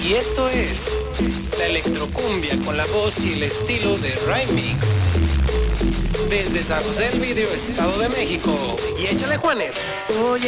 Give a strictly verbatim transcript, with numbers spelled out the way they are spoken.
Y esto es la electrocumbia con la voz y el estilo de Remix. Desde San José del Vidrio, Estado de México. Y échale, Juanes. Oye,